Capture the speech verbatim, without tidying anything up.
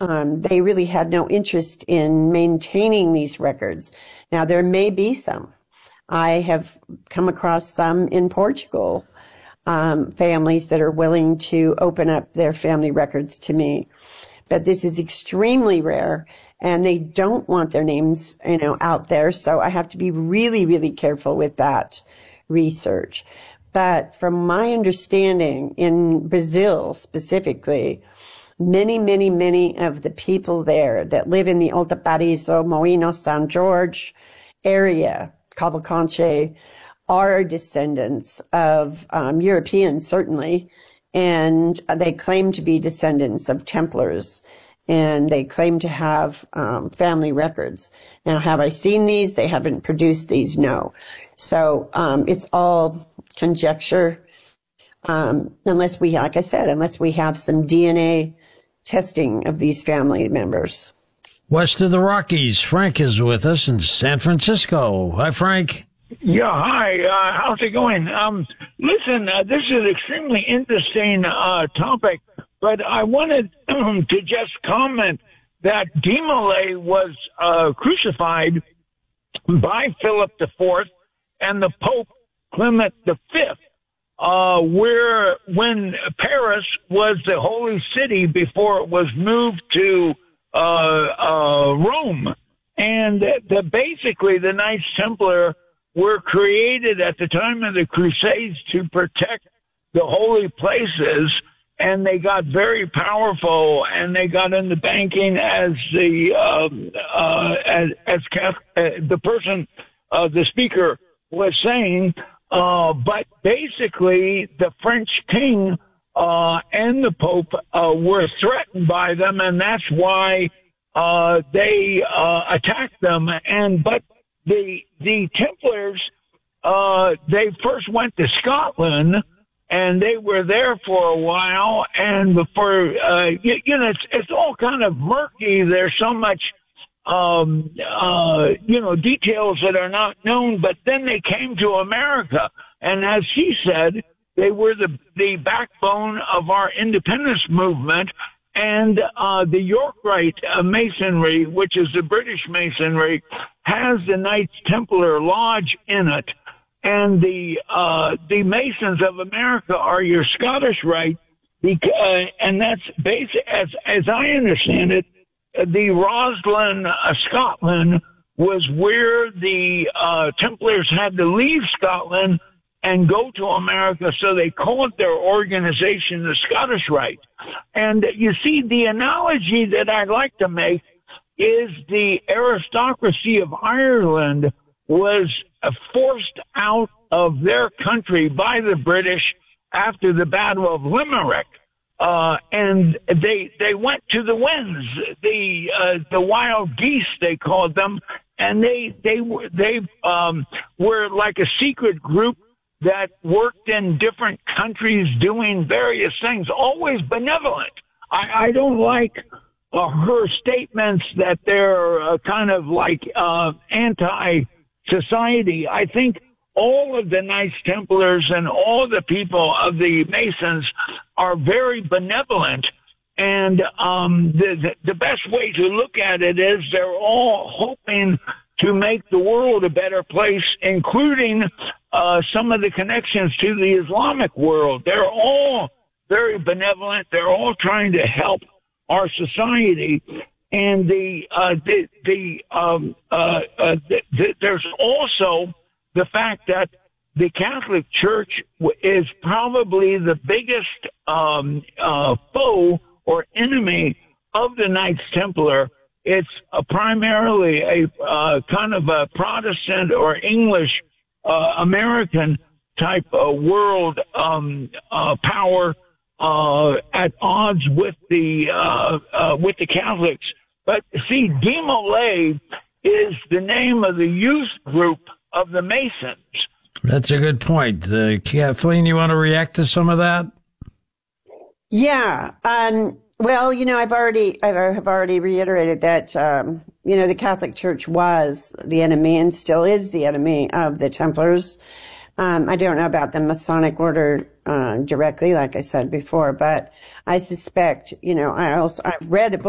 um, they really had no interest in maintaining these records. Now, there may be some. I have come across some in Portugal, um, families that are willing to open up their family records to me. But this is extremely rare, and they don't want their names, you know, out there. So I have to be really, really careful with that research. But from my understanding, in Brazil specifically, many, many, many of the people there that live in the Alto Paraíso, Moinhos, San Jorge area, Cavalcante, are descendants of um, Europeans, certainly, and they claim to be descendants of Templars, and they claim to have um, family records. Now, have I seen these? They haven't produced these, no. So um, it's all conjecture, um, unless we, like I said, unless we have some D N A testing of these family members. West of the Rockies, Frank is with us in San Francisco. Hi, Frank. Yeah, hi. Uh, how's it going? Um, listen, uh, this is an extremely interesting uh, topic, but I wanted um, to just comment that De Molay was uh, crucified by Philip the Fourth and the Pope Clement the Fifth, uh, where when Paris was the holy city before it was moved to uh, uh, Rome, and the, basically the Knights Templar were created at the time of the Crusades to protect the holy places, and they got very powerful, and they got into banking as the um, uh, as, as uh, the person, uh, the speaker was saying. Uh, but basically, the French king uh, and the Pope uh, were threatened by them, and that's why uh, they uh, attacked them. And but the the Templars, uh, they first went to Scotland, and they were there for a while. And before uh, you, you know, it's it's all kind of murky. There's so much. Um, uh, you know, details that are not known, but then they came to America. And as she said, they were the, the backbone of our independence movement. And, uh, the Yorkite uh, Masonry, which is the British Masonry, has the Knights Templar Lodge in it. And the, uh, the Masons of America are your Scottish Rite, because, uh, and that's basic, as, as I understand it, the Roslin, uh, Scotland, was where the uh, Templars had to leave Scotland and go to America, so they called their organization the Scottish Rite. And you see, the analogy that I'd like to make is the aristocracy of Ireland was uh, forced out of their country by the British after the Battle of Limerick. Uh, and they, they went to the winds, the, uh, the wild geese, they called them. And they, they were, they, um, were like a secret group that worked in different countries doing various things, always benevolent. I, I don't like, uh, her statements that they're uh, kind of like, uh, anti-society. I think all of the Knights Templars and all the people of the Masons are very benevolent. And um, the, the, the best way to look at it is they're all hoping to make the world a better place, including uh, some of the connections to the Islamic world. They're all very benevolent. They're all trying to help our society. And the uh, the, the um, uh, uh, the, the, there's also the fact that the Catholic Church is probably the biggest um, uh, foe or enemy of the Knights Templar. It's a primarily a uh, kind of a Protestant or English uh, American type of world um, uh, power uh, at odds with the uh, uh, with the Catholics. But see, De Molay is the name of the youth group of the Masons. That's a good point. Uh, Kathleen, you want to react to some of that? Yeah. Um, well, you know, I've already, I have already reiterated that, um, you know, the Catholic Church was the enemy and still is the enemy of the Templars. Um, I don't know about the Masonic order, uh, directly, like I said before, but I suspect, you know, I also, I've read a book